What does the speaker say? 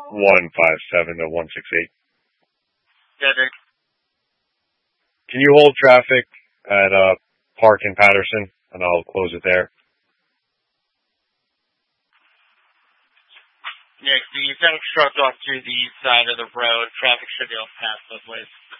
157 to 168. Yeah, Dick. Can you hold traffic at Park in Patterson, and I'll close it there. Yeah, so you kind of shrugged off to the east side of the road. Traffic should be able to pass both ways.